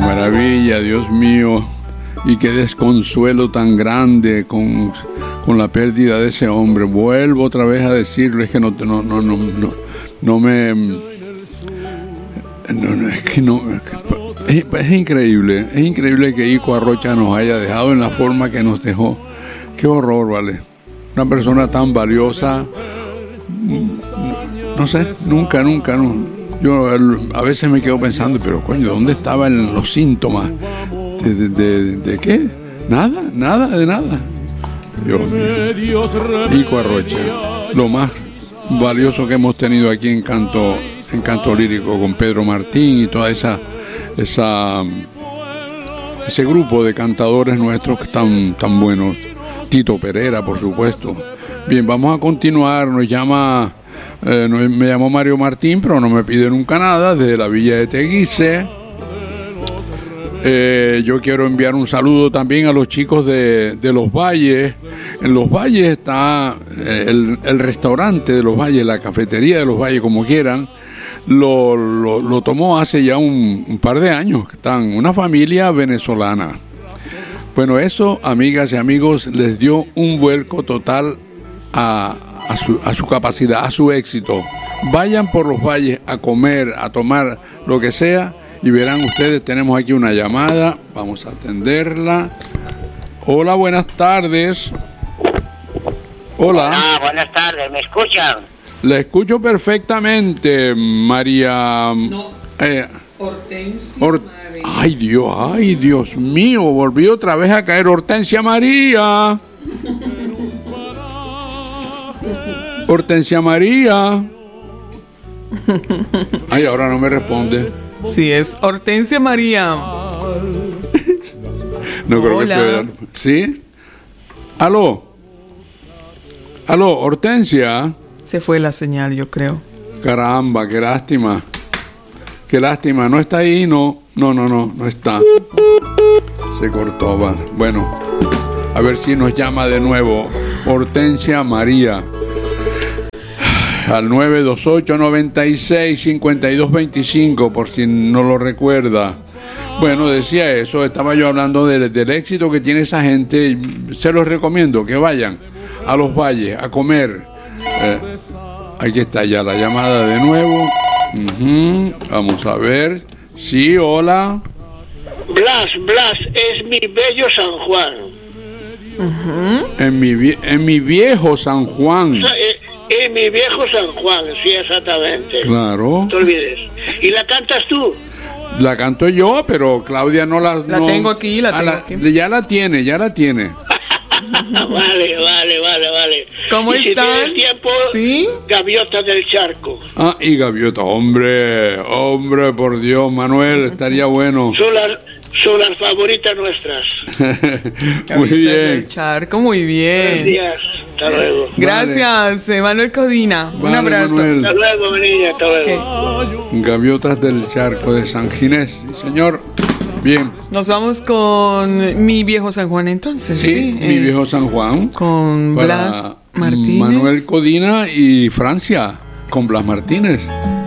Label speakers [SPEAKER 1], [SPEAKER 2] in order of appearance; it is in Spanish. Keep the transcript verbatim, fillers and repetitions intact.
[SPEAKER 1] Qué maravilla, Dios mío. Y qué desconsuelo tan grande con, con la pérdida de ese hombre. Vuelvo otra vez a decirlo, es que no, no, no, no, no, no me... No, no, es que no... Es, es increíble, es increíble que Ico Arrocha nos haya dejado en la forma que nos dejó. Qué horror, ¿vale? Una persona tan valiosa, no sé, nunca, nunca, no. Yo a veces me quedo pensando, pero coño, ¿dónde estaban los síntomas? ¿De, de, de, de qué? Nada, nada, de nada. Dios mío. Ico Arrocha, lo más valioso que hemos tenido aquí en canto, en canto lírico, con Pedro Martín y toda esa, esa ese grupo de cantadores nuestros que están tan buenos. Tito Pereira, por supuesto. Bien, vamos a continuar. Nos llama, eh, no, me llamó Mario Martín, pero no me pide nunca nada, de la Villa de Teguise. Eh, yo quiero enviar un saludo también a los chicos de, de Los Valles. En Los Valles está eh, el, el restaurante de Los Valles, la cafetería de Los Valles, como quieran. Lo, lo, lo tomó hace ya un, un par de años. Están una familia venezolana. Bueno, eso, amigas y amigos, les dio un vuelco total a, a, su, a su capacidad, a su éxito. Vayan por Los Valles a comer, a tomar lo que sea, y verán ustedes, tenemos aquí una llamada, vamos a atenderla. Hola, buenas tardes. Hola.
[SPEAKER 2] Hola, buenas tardes, ¿me escuchan?
[SPEAKER 1] La escucho perfectamente, María...
[SPEAKER 3] No.
[SPEAKER 1] Eh,
[SPEAKER 3] Hortensia
[SPEAKER 1] Or-
[SPEAKER 3] María.
[SPEAKER 1] Ay, Dios, ay, Dios mío, volví otra vez a caer. Hortensia María. Hortensia María. Ay, ahora no me responde.
[SPEAKER 3] Sí, es Hortensia María.
[SPEAKER 1] No creo
[SPEAKER 3] Hola.
[SPEAKER 1] que esté... ¿Sí? ¿Aló? ¿Aló, Hortensia?
[SPEAKER 3] Se fue la señal, yo creo.
[SPEAKER 1] Caramba, qué lástima. Qué lástima, no está ahí, no, no, no, no, no está. Se cortó, va. Bueno, a ver si nos llama de nuevo Hortensia María. Al nueve dos ocho, noventa y seis, cincuenta y dos veinticinco, por si no lo recuerda. Bueno, decía eso, estaba yo hablando de, del éxito que tiene esa gente. Se los recomiendo que vayan a Los Valles a comer. Eh, aquí está ya la llamada de nuevo. Uh-huh. Vamos a ver. Sí, hola.
[SPEAKER 2] Blas, Blas, es mi bello San Juan.
[SPEAKER 3] Uh-huh.
[SPEAKER 1] En mi, vie- en mi viejo San Juan.
[SPEAKER 2] O sea, eh, en mi viejo San Juan, sí, exactamente.
[SPEAKER 1] Claro.
[SPEAKER 2] No te olvides. ¿Y la cantas tú?
[SPEAKER 1] La canto yo, pero Claudia no la...
[SPEAKER 3] La
[SPEAKER 1] no-
[SPEAKER 3] tengo aquí, la
[SPEAKER 1] Ah,
[SPEAKER 3] tengo
[SPEAKER 1] la-
[SPEAKER 3] aquí.
[SPEAKER 1] Ya la tiene, ya la tiene.
[SPEAKER 2] Vale, vale, vale, vale.
[SPEAKER 3] ¿Cómo
[SPEAKER 2] y si
[SPEAKER 3] están?
[SPEAKER 2] tienes tiempo,
[SPEAKER 3] ¿Sí?
[SPEAKER 2] Gaviota del Charco.
[SPEAKER 1] Ah, y Gaviota, hombre, hombre, por Dios, Manuel, estaría bueno.
[SPEAKER 2] Son las, son las favoritas nuestras.
[SPEAKER 1] Muy
[SPEAKER 3] Del
[SPEAKER 1] bien.
[SPEAKER 3] Charco, muy
[SPEAKER 2] Buenos
[SPEAKER 3] bien.
[SPEAKER 2] días. Hasta luego.
[SPEAKER 3] Gracias, Manuel Codina. Un
[SPEAKER 1] Vale,
[SPEAKER 3] abrazo.
[SPEAKER 1] Manuel.
[SPEAKER 2] Hasta luego, mi niña. Hasta luego.
[SPEAKER 3] Ok.
[SPEAKER 1] Gaviotas del Charco de San Ginés, sí, señor. Bien.
[SPEAKER 3] Nos vamos con mi viejo San Juan entonces.
[SPEAKER 1] Sí, mi
[SPEAKER 3] eh,
[SPEAKER 1] viejo San Juan.
[SPEAKER 3] Con
[SPEAKER 1] Para
[SPEAKER 3] Blas Martínez.
[SPEAKER 1] Manuel Codina y Francia, con Blas Martínez.